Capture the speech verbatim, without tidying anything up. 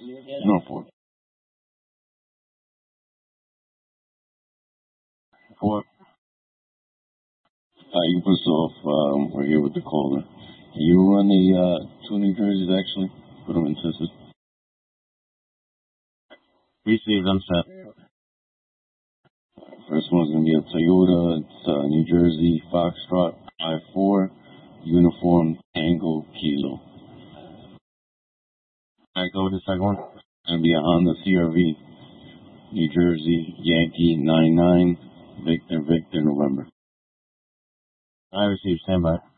Norfolk. Four. Uh, you pissed off. Um, we're here with the caller. You run the uh, two New Jerseys, actually? Put them in sisters. Received, I'm set. First one's going to be a Toyota. It's uh, New Jersey Foxtrot I four, uniform Tango Kilo. Alright, go with the second one. It's going to be a Honda C R V. New Jersey Yankee nine nine, Victor Victor November. I received standby.